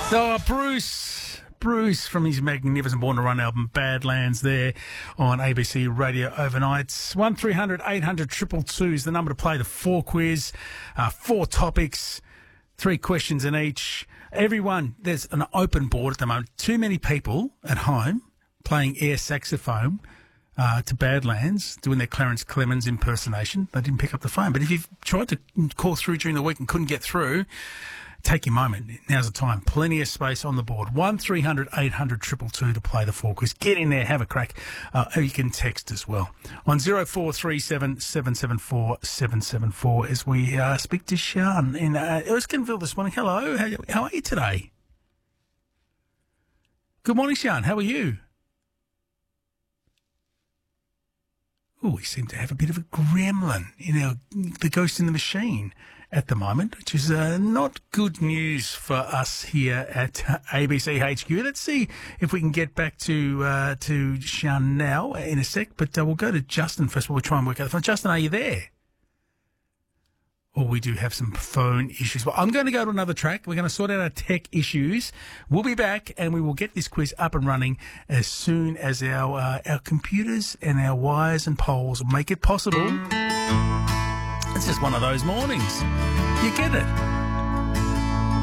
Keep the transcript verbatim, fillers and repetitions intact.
Oh, Bruce. Bruce from his magnificent Born to Run album, Badlands, there on A B C Radio overnight. one three hundred eight hundred two two two is the number to play the four quiz. Uh, four topics, three questions in each. Everyone, there's an open board at the moment. Too many people at home playing air saxophone uh, to Badlands, doing their Clarence Clemens impersonation. They didn't pick up the phone. But if you've tried to call through during the week and couldn't get through, take your moment. Now's the time. Plenty of space on the board. one three hundred eight hundred two two two to play the four quiz. Get in there, have a crack. Uh, you can text as well. On zero four three seven seven seven four seven seven four as we uh, speak to Sian in uh, Erskineville this morning. Hello, how, how are you today? Good morning, Sian. How are you? Oh, we seem to have a bit of a gremlin, you know, the ghost in the machine at the moment, which is uh, not good news for us here at uh, A B C H Q. Let's see if we can get back to uh, to Sian now in a sec, but uh, we'll go to Justin first. We'll try and work out the phone. Justin, are you there? Or we do have some phone issues. Well, I'm going to go to another track. We're going to sort out our tech issues. We'll be back and we will get this quiz up and running as soon as our uh, our computers and our wires and poles make it possible. It's just one of those mornings. You get it.